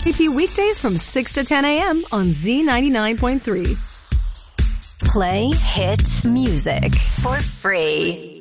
Repeat weekdays from 6 to 10 a.m. on Z99.3. Play hit music for free.